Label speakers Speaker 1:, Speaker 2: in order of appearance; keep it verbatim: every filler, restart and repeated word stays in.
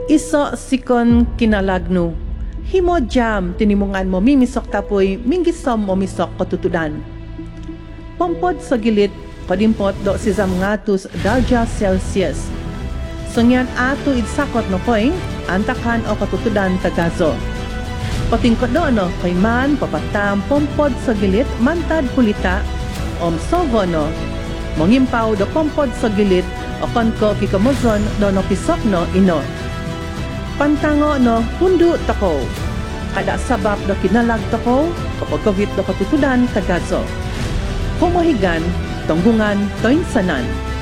Speaker 1: Iso sikon kinalagno. Himo jam tinimungan mo mimisok tapoy minggisom mo misok katutudan. Pompod sa gilit padimpot do si Zamngatus Darja Celsius. Sungyan ato idsakot no koy antakan o katutudan tagazo. Patingkot do no kay man papatam pompod sa gilit mantad kulita om sovo no. Mongimpaw do pompod sa gilit o konko kikamozon do no pisok no ino. Pantango no hundu tako. Kada sabab do kinalag tako kapag kawit do katutudan tagazo. Humahigan, tunggungan, toinsanan.